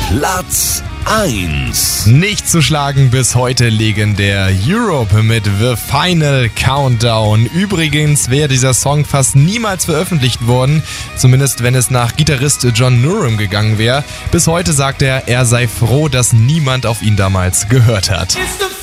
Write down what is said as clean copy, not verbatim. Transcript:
Platz 1. Nicht zu schlagen bis heute legendär Europe mit The Final Countdown. Übrigens wäre dieser Song fast niemals veröffentlicht worden, zumindest wenn es nach Gitarrist John Norum gegangen wäre. Bis heute sagt er sei froh, dass niemand auf ihn damals gehört hat.